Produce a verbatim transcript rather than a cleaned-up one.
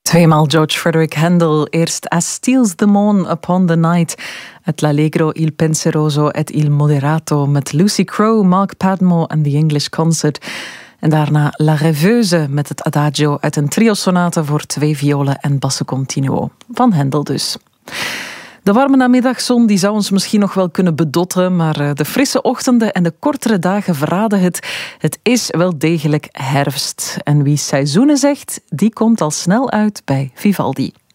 Tweemaal George Frederick Handel. Eerst As Steals the Moon Upon the Night. Het L'Allegro, Il Penseroso et Il Moderato met Lucy Crowe, Mark Padmo en The English Concert. En daarna La Rêveuse met het Adagio uit een trio-sonate voor twee violen en basso continuo. Van Handel dus. De warme namiddagzon die zou ons misschien nog wel kunnen bedotten, maar de frisse ochtenden en de kortere dagen verraden het. Het is wel degelijk herfst. En wie seizoenen zegt, die komt al snel uit bij Vivaldi.